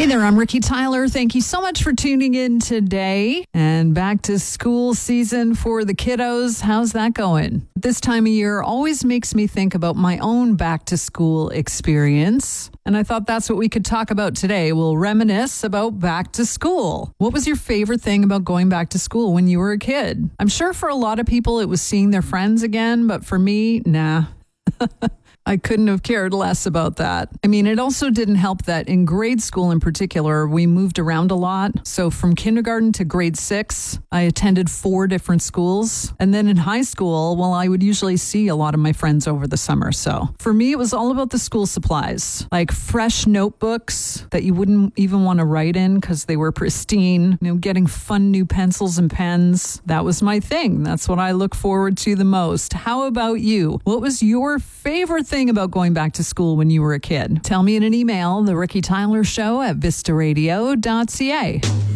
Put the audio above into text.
Hey there, I'm Ricky Tyler. Thank you so much for tuning in today. And back to school season for the kiddos. How's that going? This time of year always makes me think about my own back to school experience. And I thought that's what we could talk about today. We'll reminisce about back to school. What was your favorite thing about going back to school when you were a kid? I'm sure for a lot of people it was seeing their friends again, but for me, nah. I couldn't have cared less about that. I mean, it also didn't help that in grade school in particular, we moved around a lot. So from kindergarten to grade 6, I attended 4 different schools. And then in high school, well, I would usually see a lot of my friends over the summer. So for me, it was all about the school supplies, like fresh notebooks that you wouldn't even want to write in because they were pristine, getting fun new pencils and pens. That was my thing. That's what I look forward to the most. How about you? What was your favorite thing about going back to school when you were a kid? Tell me in an email, The Ricky Tyler Show at vistaradio.ca.